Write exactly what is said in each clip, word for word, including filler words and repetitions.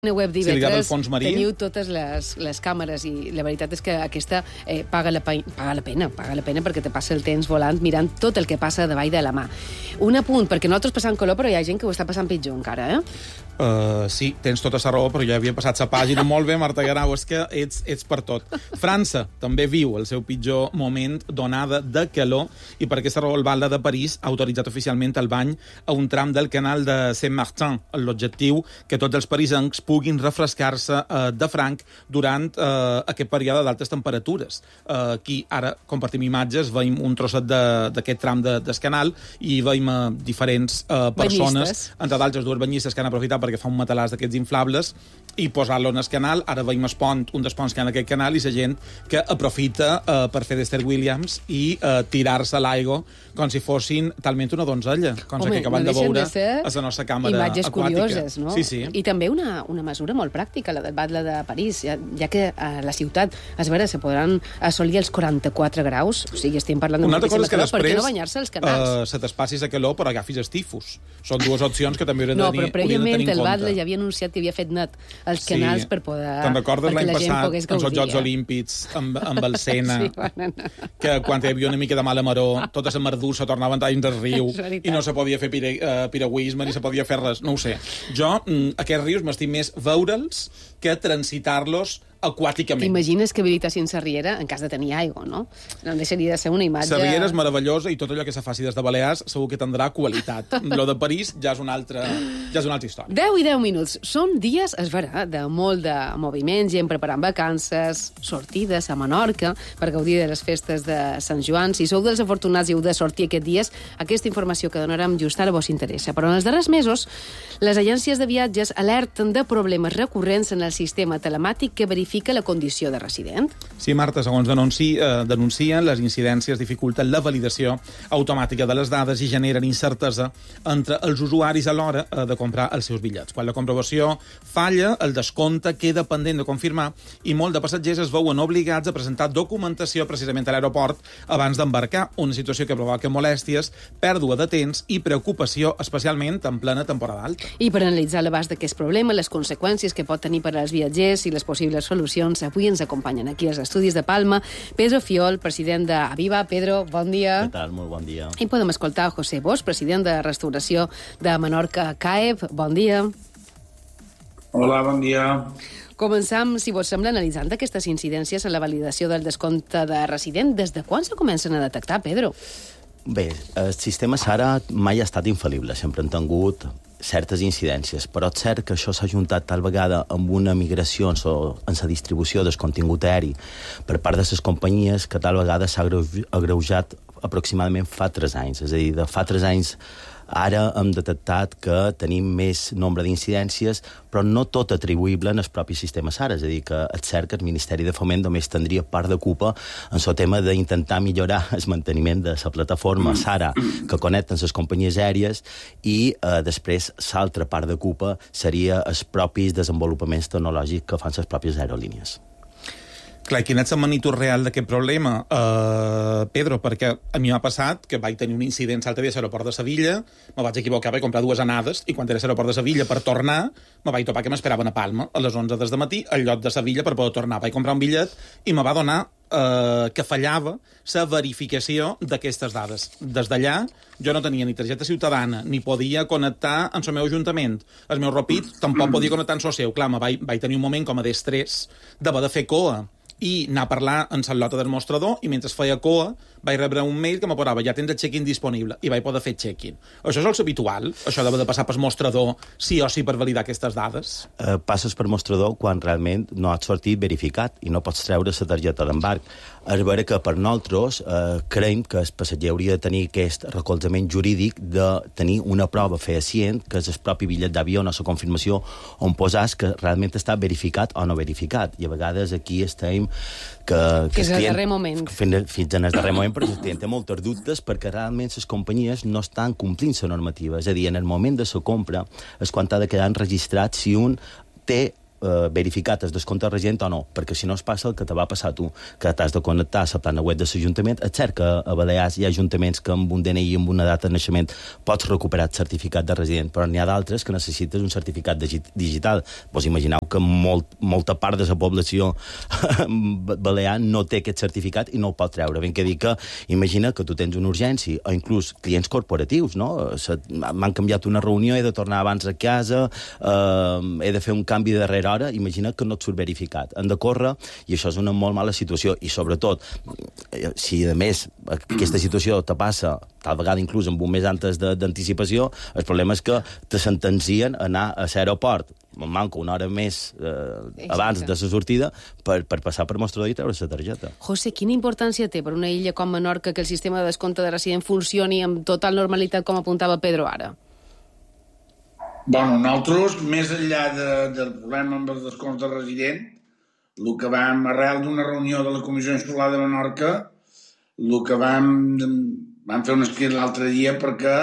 Web d'I V tres sí, teniu totes les, les càmeres i la veritat és que aquesta eh, paga, la, paga la pena, paga la pena perquè te passa el temps volant mirant tot el que passa davall de la mà. Un apunt, perquè nosaltres passam color, però hi ha gent que ho està passant pitjor encara, eh? Uh, sí, tens tota la raó, però ja havia passat la pàgina molt bé, Marta Guerau, és que ets, ets per tot. França també viu el seu pitjor moment d'onada de calor i per aquesta raó el Val de París ha autoritzat oficialment el bany a un tram del canal de Saint-Martin, amb l'objectiu que tots els parisencs puguin refrescar-se uh, de franc durant uh, aquest període d'altes temperatures. Uh, aquí ara compartim imatges, veiem un trosset d'aquest tram de, del canal i veiem uh, diferents uh, persones, banyistes. Entre d'altres dues banyistes que han aprofitat perquè fa un matalàs d'aquests inflables i posar-lo en el canal. Ara veiem el pont, un dels ponts que hi ha en aquest canal, i la gent que aprofita uh, per fer d'Esther Williams i uh, tirar-se a l'aigua com si fossin talment una donzella, com Home, que acabem no de veure de a la nostra càmera imatges aquàtica. Curioses, no? Sí, sí. I també una, una mesura molt pràctica, la del Batlle de París, ja, ja que a la ciutat, a veure, se podran assolir els quaranta-quatre graus, o sigui, estem parlant de una altra cosa és que calor, per què després no banyar-se als canals? Uh, se t'espassis a calor però agafis el tifus. Són dues opcions que també haurien no, de tenir, però prèviament tenir en el compte. Batlle ja havia anunciat que havia fet net els Sí. canals per poder... Te'n recordes l'any passat, en en els Jocs Olímpics, amb, amb el Sena, sí, bueno, no. que quan hi havia una mica de mala maror, tota la mardussa tornava a dins del riu i no se podia fer pire, uh, piragüisme ni se podia fer res, no ho sé. Jo, mm, aquests rius m'estim més veure'ls que transitar-los aquàticament. T'imagines que habilitassin la riera en cas de tenir aigua, no? No deixaria de ser una imatge... La riera és meravellosa i tot allò que se faci des de Balears segur que tindrà qualitat. Lo de París ja és una altra, ja és una altra història. deu i deu minuts. Són dies, es verà, de molt de moviment, gent preparant vacances, sortides a Menorca per gaudir de les festes de Sant Joan. Si sou dels afortunats i heu de sortir aquests dies, aquesta informació que donarem just ara vos interessa. Però en els darrers mesos, les agències de viatges alerten de problemes recurrents en el sistema telemàtic que verifica la condició de resident. Sí, Marta, segons denunci, eh, denuncien, les incidències dificulten la validació automàtica de les dades i generen incertesa entre els usuaris a l'hora eh, de comprar els seus bitllets. Quan la comprovació falla, el descompte queda pendent de confirmar i molt de passatgers es veuen obligats a presentar documentació precisament a l'aeroport abans d'embarcar, una situació que provoca molèsties, pèrdua de temps i preocupació, especialment en plena temporada alta. I per analitzar l'abast d'aquest problema, les conseqüències que pot tenir per als viatgers i les possibles solucions, avui ens acompanyen aquí als estudis de Palma Pedro Fiol, president d'Aviva. Pedro, bon dia. Què tal? Molt bon dia. I podem escoltar José Bosch, president de Restauració de Menorca C A E P. Bon dia. Hola, bon dia. Començam, si vos sembla, analitzant aquestes incidències en la validació del descompte de resident. Des de quan se comencen a detectar, Pedro? Bé, el sistema SARA mai ha estat infal·lible, sempre han tingut certes incidències, però és cert que això s'ha juntat tal vegada amb una migració en la distribució del contingut aeri per part de les companyies que tal vegada s'ha agreujat aproximadament fa tres anys. És a dir, de fa tres anys ara hem detectat que tenim més nombre d'incidències, però no tot atribuïble en el propi sistema SARA. És a dir, que és cert que el Ministeri de Foment només tindria part de culpa en el tema d'intentar millorar el manteniment de la plataforma SARA que connecten les companyies aèries i eh, després l'altra part de culpa seria els propis desenvolupaments tecnològics que fan les pròpies aerolínies. Clar, quin és el magnitud real d'aquest problema, uh, Pedro? Perquè a mi m'ha passat que vaig tenir un incident l'altre dia a l'aeroport de Sevilla, me vaig equivocar, vaig comprar dues anades, i quan era a l'aeroport de Sevilla per tornar, me vaig topar que m'esperaven a Palma a les onze del matí, al lloc de Sevilla per poder tornar. Vaig comprar un bitllet i me va donar uh, que fallava la verificació d'aquestes dades. Des d'allà, jo no tenia ni targeta ciutadana, ni podia connectar amb el meu ajuntament. El meu Rapid tampoc podia connectar amb el seu. Clar, me vaig, vaig tenir un moment com a d'estrès d'haver de fer coa i anar a parlar en la lota del mostrador, i mentre feia coa vaig rebre un mail que me posava ja tens el check-in disponible, i vaig poder fer check-in. Això és el habitual? Això d'haver de passar per mostrador sí o sí per validar aquestes dades? Eh, passes per mostrador quan realment no has sortit verificat i no pots treure la targeta d'embarc. És vera que per nosaltres eh, creiem que el passatger hauria de tenir aquest recolzament jurídic de tenir una prova fehacient, que és el propi bitllet d'avió o la confirmació, on posàs que realment està verificat o no verificat. I a vegades aquí estem que, que, que és el darrer moment. Fins, fins en el darrer moment, però el client té moltes dubtes perquè realment les companyies no estan complint la normativa. És a dir, en el moment de la compra és quan ha de quedar enregistrat si un té eh, verificat el descompte resident o no, perquè si no es passa el que te va passar a tu, que t'has de connectar a la plana web de l'Ajuntament. És cert que a Balears hi ha ajuntaments que amb un D N I i amb una data de naixement pots recuperar el certificat de resident, però n'hi ha d'altres que necessites un certificat digital. Vos imagineu que molt, molta part de la població balear no té aquest certificat i no el pot treure. Ben que dir que, imagina que tu tens una urgència, o inclús clients corporatius, no? M'han canviat una reunió, he de tornar abans a casa, eh, he de fer un canvi de darrera hora, imagina que no et surt verificat. Han de córrer, i això és una molt mala situació. I sobretot, si a més aquesta situació te passa, tal vegada inclús amb un mes antes d'anticipació, el problema és que te sentencien a anar a l'aeroport, manca una hora més eh, abans de la sortida per, per passar per mostrador i treure la targeta. José, quina importància té per una illa com Menorca que el sistema de descompte de resident funcioni amb total normalitat, com apuntava Pedro ara? Bueno, nosaltres, més enllà de, del problema amb el descompte de resident, el que vam, arrel d'una reunió de la Comissió Insular de Menorca, el que vam, vam fer un escrit l'altre dia perquè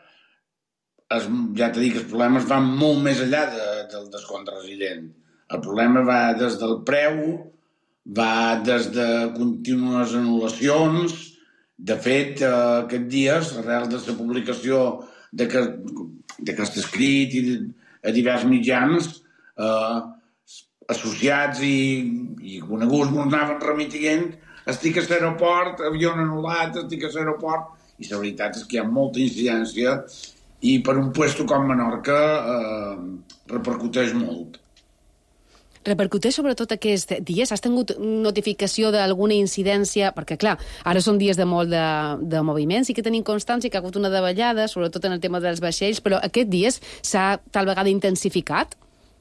es, ja t'he dit que els problemes van molt més enllà de, del descompte resident. El problema va des del preu, va des de contínues anul·lacions. De fet, eh, aquests dies, arrel de la publicació d'aquest escrit i a diversos mitjans, eh, associats i, i coneguts ens anaven remitint, estic a l'aeroport, avió anul·lat, estic a l'aeroport, i la veritat és que hi ha molta incidència i per un puesto com Menorca eh, repercuteix molt. Repercuteix sobretot aquests dies? Has tingut notificació d'alguna incidència? Perquè, clar, ara són dies de molt de, de moviments i que tenim constància que ha hagut una davallada, sobretot en el tema dels vaixells, però aquests dies s'ha tal vegada intensificat?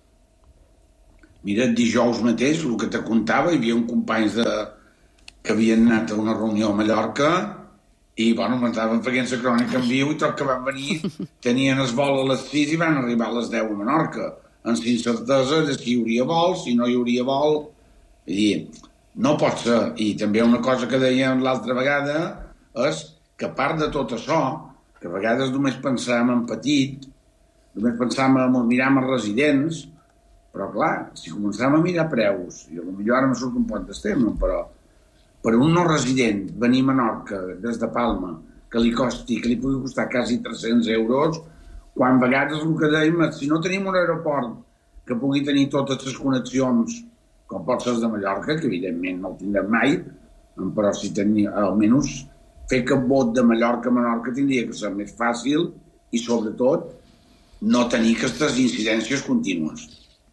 Mira, dijous mateix, el que te contava, hi havia un companys de, que havien anat a una reunió a Mallorca i, bueno, m'estaven fent la crònica en viu i tot que van venir, tenien el vol a les sis i van arribar a les deu a Menorca, amb incertesa de si hi hauria vol, si no hi hauria vol. És dir, no pot ser. I també una cosa que dèiem l'altra vegada és que a part de tot això, que a vegades només pensàvem en petit, només pensàvem en mirar els residents, però clar, si començàvem a mirar preus, i potser ara me surt un pot d'estem, però per un no resident venir a Menorca des de Palma, que li costi, que li pugui costar quasi tres-cents euros, quan a vegades el que dèiem és, si no tenim un aeroport que pugui tenir totes les connexions, com pot ser de Mallorca, que evidentment no el tindrem mai, però si tenia, almenys fer que vot de Mallorca a Menorca tindria que ser més fàcil i, sobretot, no tenir aquestes incidències contínues.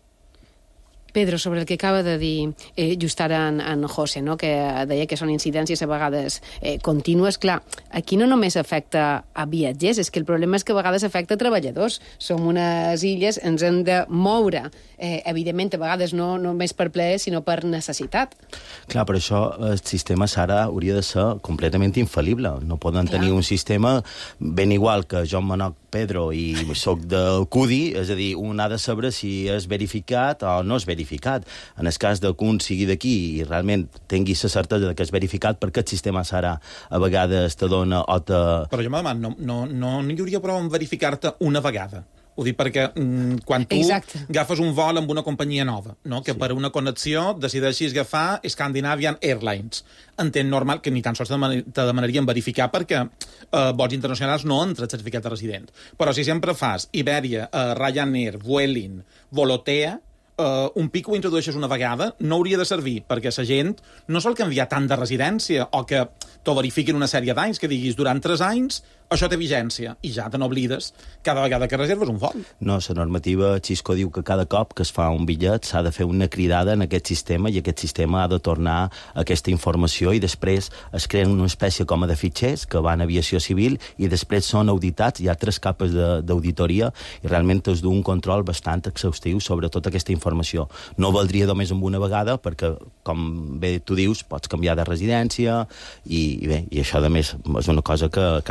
Pedro, sobre el que acaba de dir eh, just ara en, en José, no? Que deia que són incidències a vegades eh, contínues. Clar, aquí no només afecta a viatgers, és que el problema és que a vegades afecta a treballadors. Som unes illes, ens hem de moure. Eh, evidentment, a vegades no només per plaer, sinó per necessitat. Clar, per això el sistema, Sara, hauria de ser completament infal·lible. No poden tenir un sistema ben igual que jo em menoc Pedro i soc del C U D I, és a dir, un ha de saber si és verificat o no és verificat. En el cas que un sigui d'aquí i realment tingui la certesa que és verificat, perquè el sistema, Sara, a vegades te dona o te... Però jo m'ha demanat, no, no, no, no hi hauria prou en verificar-te una vegada. Ho dic perquè mm, quan tu Exacte. agafes un vol amb una companyia nova, no? Que sí. Per una connexió decideixis agafar Scandinavian Airlines. Entenc normal que ni tan sols te demanarien verificar perquè eh, vols internacionals no entra el certificat de resident. Però si sempre fas Iberia, eh, Ryanair, Vueling, Volotea, Uh, un pic ho introdueixes una vegada, no hauria de servir, perquè la gent no sol canviar tant de residència o que t'ho verifiquin una sèrie d'anys, que diguis durant tres anys això té vigència, i ja te n'oblides cada vegada que reserves un vol. No, la normativa Xisco diu que cada cop que es fa un bitllet s'ha de fer una cridada en aquest sistema i aquest sistema ha de tornar aquesta informació i després es creen una espècie com a de fitxers que van a aviació civil i després són auditats, hi ha tres capes d'auditoria i realment es du un control bastant exhaustiu sobre tota aquesta informació. No valdria només amb una vegada perquè, com bé tu dius, pots canviar de residència i, i bé, i això a més és una cosa que, que ha quedat patent.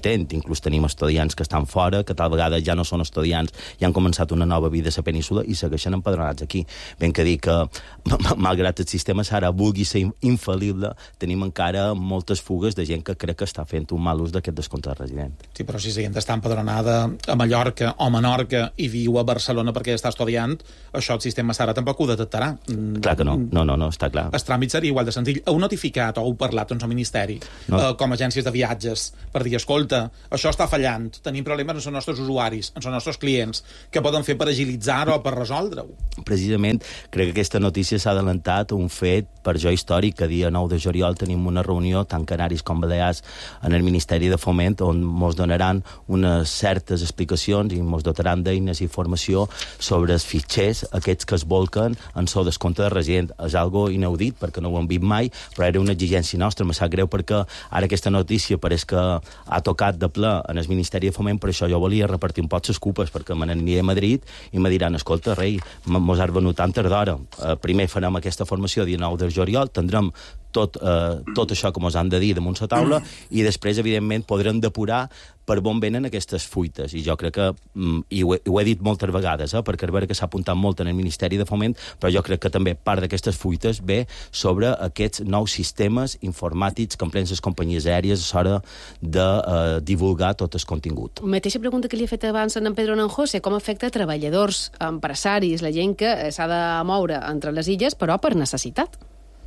patent. Inclús tenim estudiants que estan fora, que tal vegada ja no són estudiants i han començat una nova vida a la península i segueixen empadronats aquí. Ben que dir que, malgrat el sistema ara vulgui ser infal·lible, tenim encara moltes fugues de gent que crec que està fent un mal ús d'aquest descompte de resident. Sí, però si la gent està empadronada a Mallorca o Menorca i viu a Barcelona perquè està estudiant, això el sistema Sara tampoc ho detectarà. Clar que no, no, no, no està clar. El tràmit seria igual de senzill. Heu notificat o heu parlat doncs, al Ministeri, no. eh, com a agències de viatges, per dir, escolta, això està fallant, tenim problemes amb els nostres usuaris, amb els nostres clients, què poden fer per agilitzar-ho o per resoldre-ho? Precisament, crec que aquesta notícia s'ha adelantat un fet per jo històric, que dia nou de juliol tenim una reunió, tant Canaris com Balears, en el Ministeri de Foment, on mos donaran unes certes explicacions i mos dotaran d'eines i informació sobre els fitxers, aquests que es volquen en el descompte de resident. És algo inaudit, perquè no ho hem vist mai, però era una exigència nostra. Me sap greu perquè ara aquesta notícia pareix que ha tocat de ple en el Ministeri de Foment, per això jo volia repartir un poc les culpes, perquè me n'aniré a Madrid i me diran, escolta, rei, mos has venut tant d'hora. Eh, primer farem aquesta formació dia nou de juliol, tindrem tot, eh, tot això que mos han de dir damunt la taula i després, evidentment, podrem depurar per on venen aquestes fuites. I jo crec que, i ho he, ho he dit moltes vegades, eh, perquè és vera que s'ha apuntat molt en el Ministeri de Foment, però jo crec que també part d'aquestes fuites ve sobre aquests nous sistemes informàtics que emplen les companyies aèries a l'hora de eh, divulgar tot el contingut. Mateixa pregunta que li he fet abans a en Pedro Nanjose, com afecta treballadors, empresaris, la gent que s'ha de moure entre les illes, però per necessitat?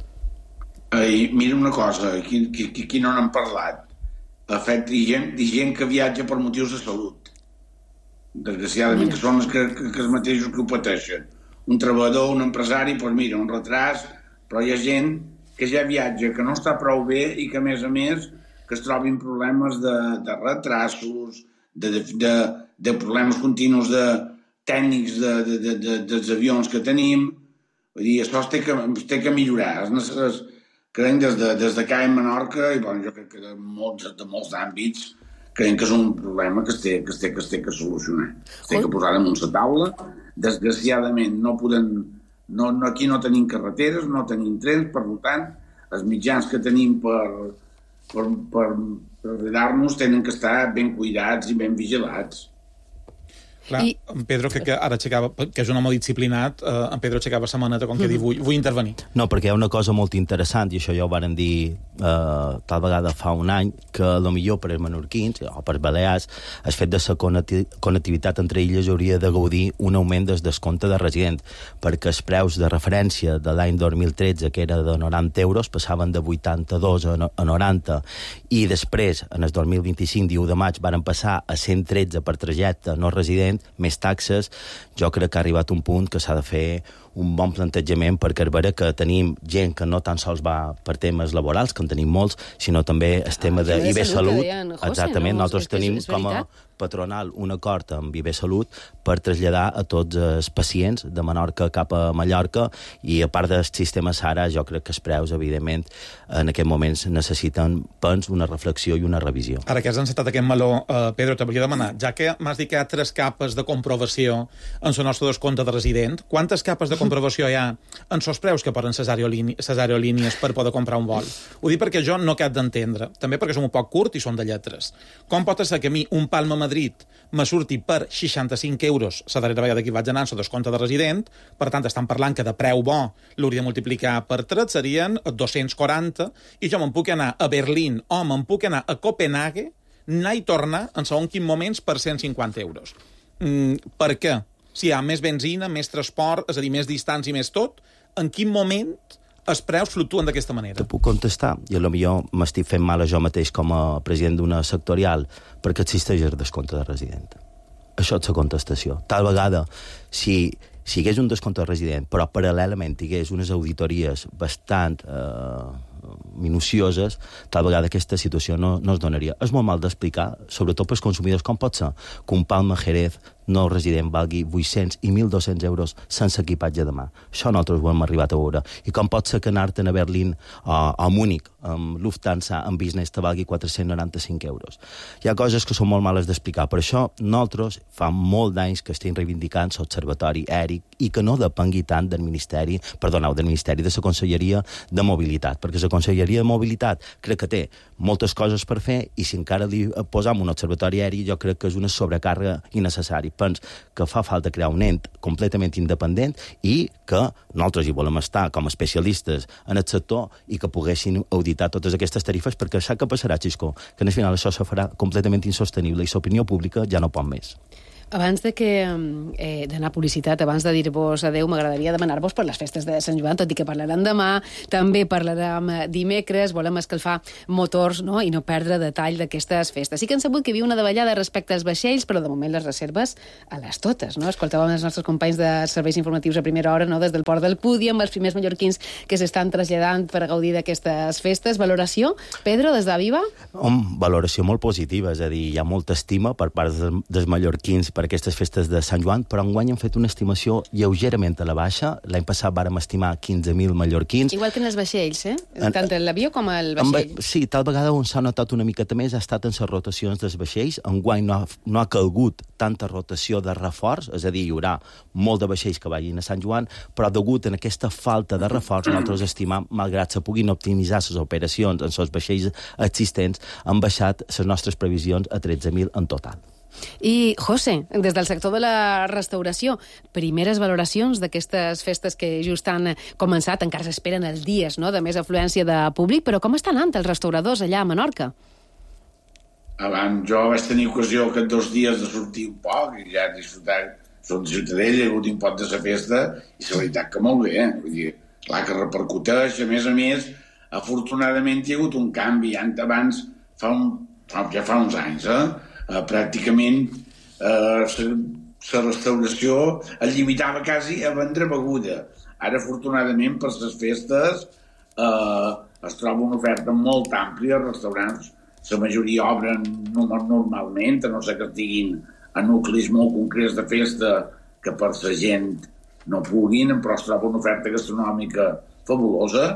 Ai, mira una cosa, aquí, aquí, aquí no n'hem parlat. Afecta gent, gent que viatja per motius de salut. Desgraciadament, que són els que, que, que els mateixos que ho pateixen. Un treballador, un empresari, doncs mira, un retras, però hi ha gent que ja viatja, que no està prou bé i que, a més a més, que es trobin problemes de, de retrasos, de, de, de, de problemes continus de tècnics de, de, de, de, dels avions que tenim. Vull dir, això es té que, es té que millorar. És necessari. Creiem des de, des de C A E Menorca, i bueno, jo crec que de molts, de molts àmbits, creiem que és un problema que es té que, es té, que, es té que solucionar. Es té que posar damunt la taula. Desgraciadament, no podem, no, no, aquí no tenim carreteres, no tenim trens, per tant, els mitjans que tenim per, per, per, per ajudar-nos tenen que estar ben cuidats i ben vigilats. Clar, I... en Pedro, que, que ara aixecava, que és un home disciplinat, eh, en Pedro aixecava la maneta com que mm. diu, vull, vull intervenir. No, perquè hi ha una cosa molt interessant, i això ja ho varen dir eh, tal vegada fa un any, que a millor per als menorquins o per Balears, el fet de la connectivitat entre illes hauria de gaudir un augment del descompte de resident, perquè els preus de referència de l'any dos mil tretze, que era de noranta euros, passaven de vuitanta-dos a noranta, i després, en el dos mil vint-i-cinc, dia u de maig, varen passar a cent tretze per trajecte no resident, més taxes. Jo crec que ha arribat un punt que s'ha de fer un bon plantejament, perquè és vera que tenim gent que no tan sols va per temes laborals, que en tenim molts, sinó també el tema ah, d'I B Salut. José, exactament, no? Nosaltres tenim com a patronal un acord amb I B Salut per traslladar a tots els pacients de Menorca cap a Mallorca, i a part del sistema Sara, jo crec que els preus, evidentment, en aquests moments necessiten, pens, una reflexió i una revisió. Ara que has encetat aquest meló, eh, Pedro, te volia demanar, ja que m'has dit que hi ha tres capes de comprovació en el nostre descompte de resident, quantes capes de comprovació hi ha en els preus que poden les aerolínies per poder comprar un vol? Ho dic perquè jo no he d'entendre, també perquè som un poc curt i som de lletres. Com pot ser que a mi un Palma Madrid me surti per seixanta-cinc euros la darrera vegada que hi vaig anar en el descompte de resident, per tant estan parlant que de preu bo l'hauria de multiplicar per tres, serien dos-cents quaranta, i jo me'n puc anar a Berlín o me'n puc anar a Copenhague, anar i tornar en segons quins moments per cent cinquanta euros. Mm, per què? Si hi ha més benzina, més transport, és a dir, més distància i més tot, en quin moment els preus fluctuen d'aquesta manera? Te puc contestar, i potser m'estic fent mal a jo mateix com a president d'una sectorial, perquè existeix el descompte de resident. Això és la contestació. Tal vegada, si, si hi hagués un descompte de resident, però paral·lelament hi hagués unes auditories bastant eh, minucioses, tal vegada aquesta situació no, no es donaria. És molt mal d'explicar, sobretot pels consumidors, com pot ser que un Palma Jerez no resident valgui vuit-cents i mil dos-cents euros sense equipatge de mà. Això nosaltres ho hem arribat a veure. I com pot ser que anar-te'n a Berlín o a Múnich amb Lufthansa en business te valgui quatre-cents noranta-cinc euros. Hi ha coses que són molt males d'explicar. Per això nosaltres fa molt d'anys que estem reivindicant l'Observatori Aeri i que no depengui tant del Ministeri, perdoneu, del Ministeri de la Conselleria de Mobilitat, perquè la Conselleria de Mobilitat crec que té moltes coses per fer i si encara li posam un observatori aeri jo crec que és una sobrecàrrega innecessària. Pens que fa falta crear un ent completament independent i que nosaltres hi volem estar com a especialistes en el sector i que poguessin auditar totes aquestes tarifes perquè sap què passarà, Xisco? Que al final això se farà completament insostenible i l'opinió pública ja no pot més. Abans de que eh, d'anar a publicitat, abans de dir-vos adeu, m'agradaria demanar-vos per les festes de Sant Joan, tot i que parlarem demà, també parlarem dimecres, volem escalfar motors, no?, i no perdre detall d'aquestes festes. Sí que hem sabut que hi havia una davallada respecte als vaixells, però de moment les reserves a les totes, no? Escoltàvem els nostres companys de serveis informatius a primera hora, no?, des del port del Pudi, amb els primers mallorquins que s'estan traslladant per gaudir d'aquestes festes. Valoració, Pedro, des d'Aviva? Home, valoració molt positiva, és a dir, hi ha molta estima per part dels, dels mallorquins per aquestes festes de Sant Joan, però enguany hem fet una estimació lleugerament a la baixa. L'any passat vàrem estimar quinze mil mallorquins. Igual que en els vaixells, eh? Tant en l'avió com el vaixell. En, sí, tal vegada on s'ha notat una miqueta més ha estat en les rotacions dels vaixells. Enguany no ha, no ha calgut tanta rotació de reforç, és a dir, hi haurà molt de vaixells que vagin a Sant Joan, però degut a aquesta falta de reforç, nosaltres estimam, malgrat se puguin optimitzar les operacions en els vaixells existents, han baixat les nostres previsions a tretze mil en total. I, José, des del sector de la restauració, primeres valoracions d'aquestes festes que just han començat, encara s'esperen els dies, no?, de més afluència de públic, però com estan anant els restauradors allà a Menorca? Abans jo vaig tenir ocasió aquests dos dies de sortir un poc i ja disfrutar. Som de Ciutadella, he hagut un pot de la festa i la veritat que molt bé, eh? Vull dir, clar que repercuteix, a més a més, afortunadament hi ha hagut un canvi. Abans, fa un, fa, ja fa uns anys, eh? Uh, pràcticament uh, la restauració es limitava quasi a vendre beguda. Ara, afortunadament, per les festes uh, es troba una oferta molt àmplia. Els restaurants, la majoria obren normalment, a no ser que estiguin a nuclis molt concrets de festa que per la gent no puguin, però es troba una oferta gastronòmica fabulosa,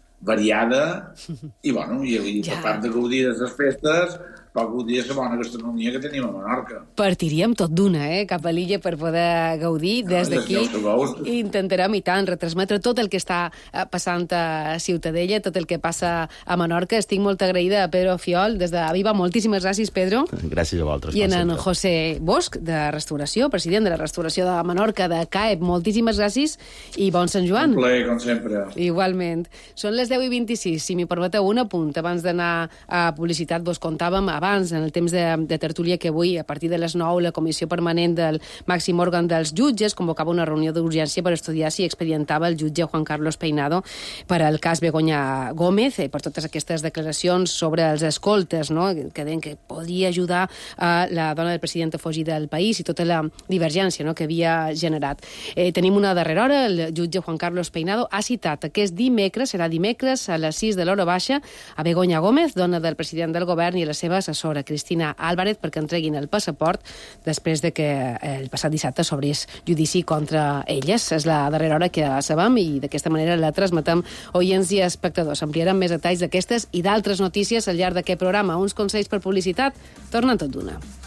variada, i, bueno, i, i ja. Per part de gaudir de les festes, per gaudir de la bona gastronomia que tenim a Menorca. Partiríem tot d'una, eh?, cap a l'illa per poder gaudir. Des d'aquí intentarem, i tant, retransmetre tot el que està passant a Ciutadella, tot el que passa a Menorca. Estic molt agraïda a Pedro Fiol, des d'Aviva. Moltíssimes gràcies, Pedro. Gràcies a vosaltres. I en José Bosch, de Restauració, president de la Restauració de Menorca, de C A E P. Moltíssimes gràcies i bon Sant Joan. Un plaer, com sempre. Igualment. Són les deu i vint-i-sis. Si m'hi permeteu un apunt, abans d'anar a publicitat, vos contàvem abans, en el temps de, de tertúlia, que avui, a partir de les nou, la Comissió Permanent del màxim òrgan dels jutges convocava una reunió d'urgència per estudiar si expedientava el jutge Juan Carlos Peinado per al cas Begoña Gómez, eh, per totes aquestes declaracions sobre els escoltes, no?, que deien que podria ajudar a la dona del president a fugir del país i tota la divergència, no?, que havia generat. Eh, tenim una darrera hora. El jutge Juan Carlos Peinado ha citat aquest dimecres, serà dimecres a les sis de l'hora baixa, a Begoña Gómez, dona del president del govern, i la seva assessora, Cristina Álvarez, perquè entreguin el passaport després de que el passat dissabte s'obrís judici contra elles. És la darrera hora que sabem i d'aquesta manera la transmetem oients i espectadors. Ampliarem més detalls d'aquestes i d'altres notícies al llarg d'aquest programa. Uns consells per publicitat tornen tot d'una.